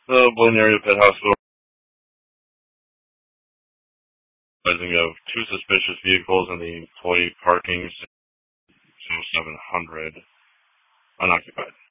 The Blaine Area Pet Hospital rising of two suspicious vehicles in the employee parking 0700 unoccupied.